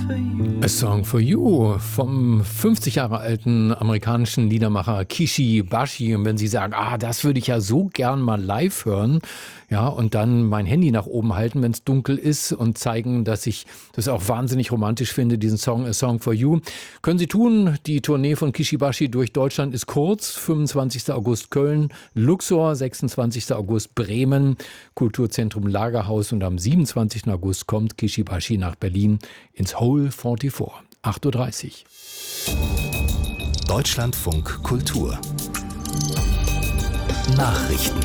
A Song for You vom 50 Jahre alten amerikanischen Liedermacher Kishi Bashi. Und wenn Sie sagen, das würde ich ja so gern mal live hören, ja, und dann mein Handy nach oben halten, wenn es dunkel ist und zeigen, dass ich das auch wahnsinnig romantisch finde, diesen Song A Song for You, können Sie tun. Die Tournee von Kishi Bashi durch Deutschland ist kurz. 25. August Köln, Luxor, 26. August Bremen, Kulturzentrum Lagerhaus und am 27. August kommt Kishi Bashi nach Berlin ins Hole 44. 8.30 Uhr. Deutschlandfunk Kultur. Nachrichten.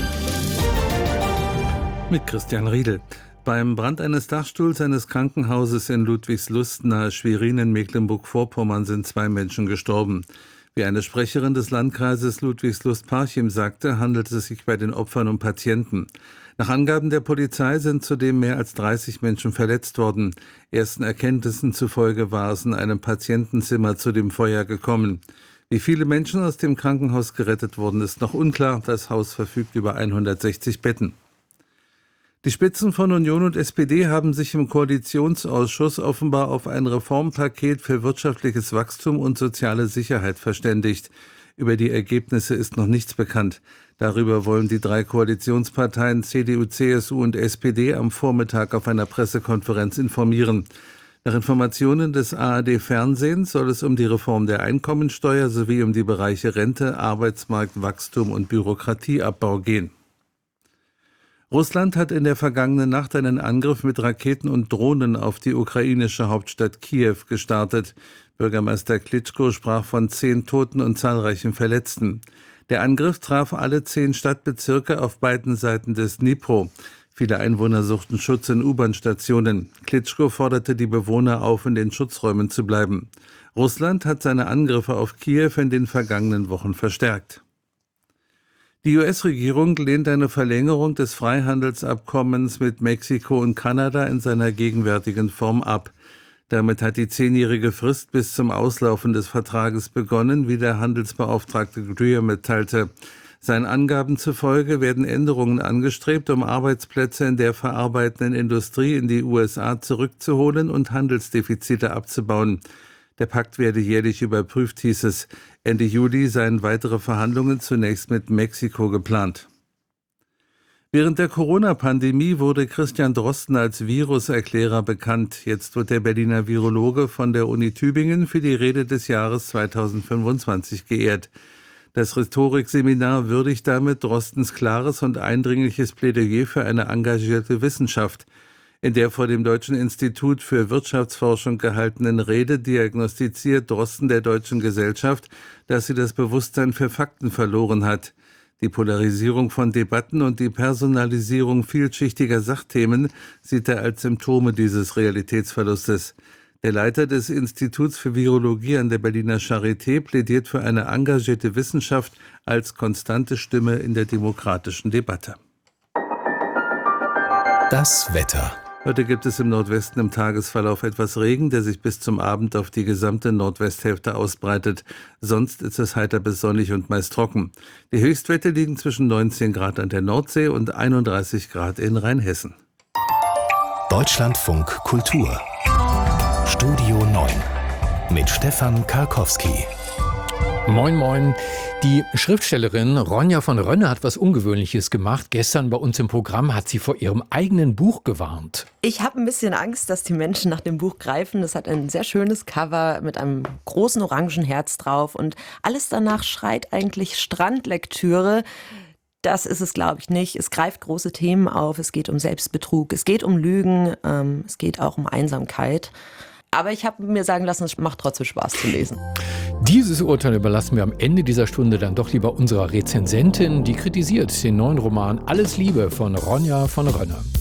Mit Christian Riedel. Beim Brand eines Dachstuhls eines Krankenhauses in Ludwigslust nahe Schwerin in Mecklenburg-Vorpommern sind 2 Menschen gestorben. Wie eine Sprecherin des Landkreises Ludwigslust-Parchim sagte, handelt es sich bei den Opfern um Patienten. Nach Angaben der Polizei sind zudem mehr als 30 Menschen verletzt worden. Ersten Erkenntnissen zufolge war es in einem Patientenzimmer zu dem Feuer gekommen. Wie viele Menschen aus dem Krankenhaus gerettet wurden, ist noch unklar. Das Haus verfügt über 160 Betten. Die Spitzen von Union und SPD haben sich im Koalitionsausschuss offenbar auf ein Reformpaket für wirtschaftliches Wachstum und soziale Sicherheit verständigt. Über die Ergebnisse ist noch nichts bekannt. Darüber wollen die 3 Koalitionsparteien CDU, CSU und SPD am Vormittag auf einer Pressekonferenz informieren. Nach Informationen des ARD-Fernsehens soll es um die Reform der Einkommensteuer sowie um die Bereiche Rente, Arbeitsmarkt, Wachstum und Bürokratieabbau gehen. Russland hat in der vergangenen Nacht einen Angriff mit Raketen und Drohnen auf die ukrainische Hauptstadt Kiew gestartet. Bürgermeister Klitschko sprach von 10 Toten und zahlreichen Verletzten. Der Angriff traf alle 10 Stadtbezirke auf beiden Seiten des Dnipro. Viele Einwohner suchten Schutz in U-Bahn-Stationen. Klitschko forderte die Bewohner auf, in den Schutzräumen zu bleiben. Russland hat seine Angriffe auf Kiew in den vergangenen Wochen verstärkt. Die US-Regierung lehnt eine Verlängerung des Freihandelsabkommens mit Mexiko und Kanada in seiner gegenwärtigen Form ab. Damit hat die 10-jährige Frist bis zum Auslaufen des Vertrages begonnen, wie der Handelsbeauftragte Greer mitteilte. Seinen Angaben zufolge werden Änderungen angestrebt, um Arbeitsplätze in der verarbeitenden Industrie in die USA zurückzuholen und Handelsdefizite abzubauen. Der Pakt werde jährlich überprüft, hieß es. Ende Juli seien weitere Verhandlungen zunächst mit Mexiko geplant. Während der Corona-Pandemie wurde Christian Drosten als Viruserklärer bekannt. Jetzt wird der Berliner Virologe von der Uni Tübingen für die Rede des Jahres 2025 geehrt. Das Rhetorikseminar würdigt damit Drostens klares und eindringliches Plädoyer für eine engagierte Wissenschaft. In der vor dem Deutschen Institut für Wirtschaftsforschung gehaltenen Rede diagnostiziert Drosten der deutschen Gesellschaft, dass sie das Bewusstsein für Fakten verloren hat. Die Polarisierung von Debatten und die Personalisierung vielschichtiger Sachthemen sieht er als Symptome dieses Realitätsverlustes. Der Leiter des Instituts für Virologie an der Berliner Charité plädiert für eine engagierte Wissenschaft als konstante Stimme in der demokratischen Debatte. Das Wetter. Heute gibt es im Nordwesten im Tagesverlauf etwas Regen, der sich bis zum Abend auf die gesamte Nordwesthälfte ausbreitet. Sonst ist es heiter bis sonnig und meist trocken. Die Höchstwerte liegen zwischen 19 Grad an der Nordsee und 31 Grad in Rheinhessen. Deutschlandfunk Kultur. Studio 9 mit Stefan Karkowski. Moin, moin. Die Schriftstellerin Ronja von Rönne hat was Ungewöhnliches gemacht. Gestern bei uns im Programm hat sie vor ihrem eigenen Buch gewarnt. Ich habe ein bisschen Angst, dass die Menschen nach dem Buch greifen. Es hat ein sehr schönes Cover mit einem großen orangen Herz drauf. Und alles danach schreit eigentlich Strandlektüre. Das ist es, glaube ich, nicht. Es greift große Themen auf. Es geht um Selbstbetrug, es geht um Lügen, es geht auch um Einsamkeit. Aber ich habe mir sagen lassen, es macht trotzdem Spaß zu lesen. Dieses Urteil überlassen wir am Ende dieser Stunde dann doch lieber unserer Rezensentin, die kritisiert den neuen Roman Alles Liebe von Ronja von Rönne.